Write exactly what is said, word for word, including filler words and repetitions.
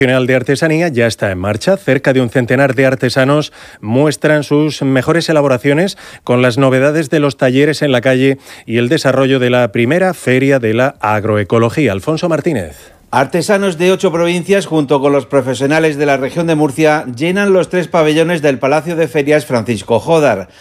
Nacional de Artesanía ya está en marcha. Cerca de un centenar de artesanos muestran sus mejores elaboraciones con las novedades de los talleres en la calle y el desarrollo de la primera feria de la agroecología. Alfonso Martínez. Artesanos de ocho provincias, junto con los profesionales de la región de Murcia, llenan los tres pabellones del Palacio de Ferias Francisco Jódar.